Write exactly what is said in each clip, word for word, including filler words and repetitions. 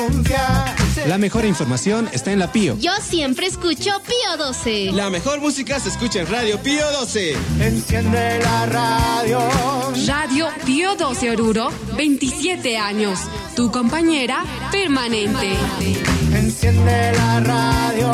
La mejor información está en la Pío. Yo siempre escucho Pío doce. La mejor música se escucha en Radio Pío doce. Enciende la radio. Radio Pío doce Oruro, veintisiete años. Tu compañera permanente. Enciende la radio.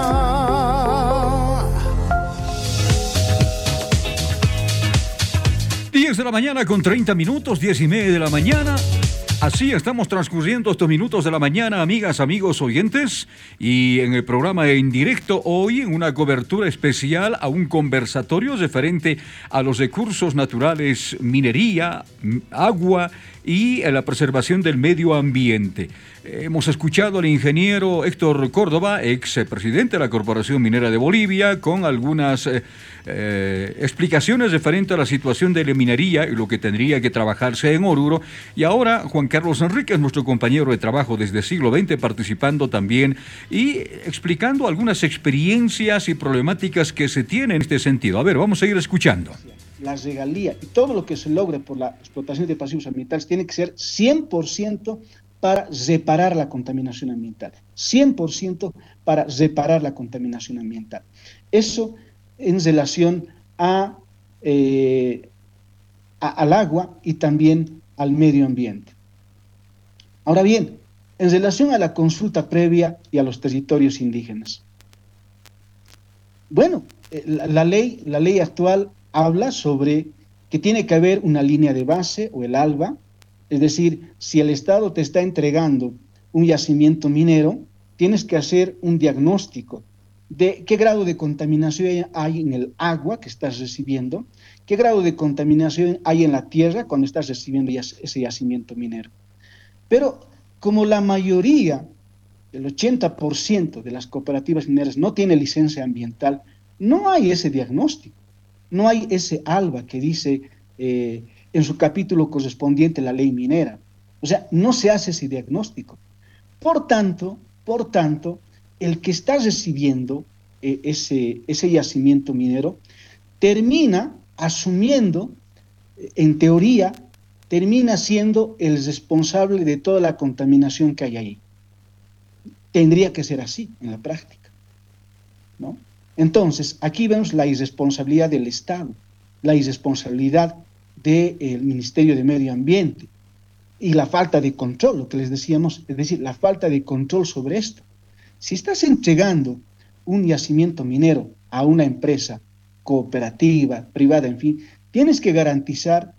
diez de la mañana con treinta minutos, diez y media de la mañana. Así estamos transcurriendo estos minutos de la mañana, amigas, amigos, oyentes, y en el programa en directo hoy, en una cobertura especial a un conversatorio referente a los recursos naturales, minería, agua y a la preservación del medio ambiente. Hemos escuchado al ingeniero Héctor Córdoba, ex presidente de la Corporación Minera de Bolivia, con algunas eh, eh, explicaciones referentes a la situación de la minería y lo que tendría que trabajarse en Oruro. Y ahora Juan Carlos Enríquez, nuestro compañero de trabajo desde el siglo veinte, participando también y explicando algunas experiencias y problemáticas que se tienen en este sentido. A ver, vamos a ir escuchando. La regalía y todo lo que se logre por la explotación de pasivos ambientales tiene que ser cien por ciento para reparar la contaminación ambiental, cien por ciento para reparar la contaminación ambiental. Eso en relación a, eh, a, al agua y también al medio ambiente. Ahora bien, en relación a la consulta previa y a los territorios indígenas. Bueno, la, la, ley, la ley actual habla sobre que tiene que haber una línea de base o el ALBA, es decir, si el Estado te está entregando un yacimiento minero, tienes que hacer un diagnóstico de qué grado de contaminación hay en el agua que estás recibiendo, qué grado de contaminación hay en la tierra cuando estás recibiendo ese yacimiento minero. Pero como la mayoría, el ochenta por ciento de las cooperativas mineras no tiene licencia ambiental, no hay ese diagnóstico. No hay ese ALBA que dice eh, en su capítulo correspondiente la ley minera. O sea, no se hace ese diagnóstico. Por tanto, por tanto, el que está recibiendo eh, ese, ese yacimiento minero termina asumiendo, en teoría, termina siendo el responsable de toda la contaminación que hay ahí. Tendría que ser así en la práctica, ¿no? Entonces, aquí vemos la irresponsabilidad del Estado, la irresponsabilidad del Ministerio de Medio Ambiente y la falta de control, lo que les decíamos, es decir, la falta de control sobre esto. Si estás entregando un yacimiento minero a una empresa cooperativa, privada, en fin, tienes que garantizar